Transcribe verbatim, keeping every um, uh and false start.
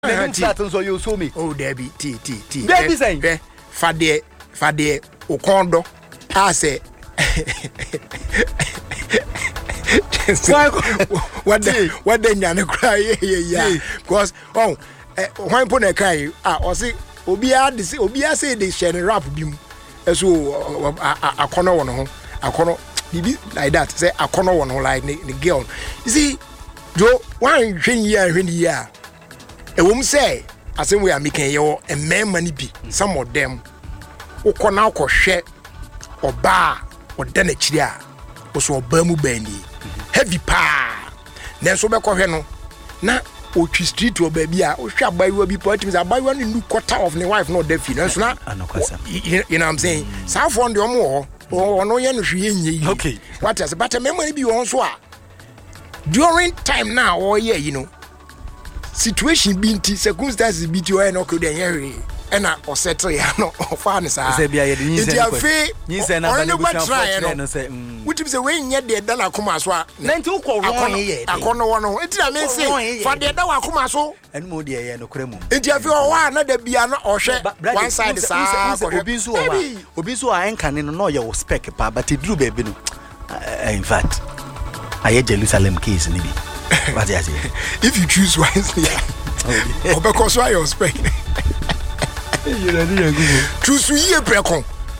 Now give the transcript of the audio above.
Then start so you saw me. Oh, Debbie, T T T. Debbie saying, Fade, Fade, Okondo. I say, what the what the Nana cry? Yeah, because oh, when put a cry, ah, or say, Obia, this Obia say they share a rap beam. So a corner one home, a corner like that. Say a corner one like the girl. You see, Joe, one year, when year. A woman say, I say we are making your a man money be some of them. O kona ko share or bar or denetria or so Bermu Bendy. Heavy pa. Then so back no. Na o street or baby, or shall buy will be putting a buy one new quarter of the wife, not deaf. You know, you know what I'm saying? South on the more or no yen. Okay, what is but a memory be on so during time now or yeah, you know. Situation being circumstances be to an okay then and I or settle ya no fairness ah say bia ye dey yin say yin say na ba no say which is the way yin dey dan akoma so a na nti ukọ won ye akono won no enti na me say fa dey da akoma so en mo dey ye no kure mu enti afi o wa na da bia na o hwe one side sa obi so wa obi so a enka ne no no ye wo spec pa but eduru ba bi no in fact aye Jerusalem case ni bi. If you choose wisely, or because why you're spec. Choose ye precon.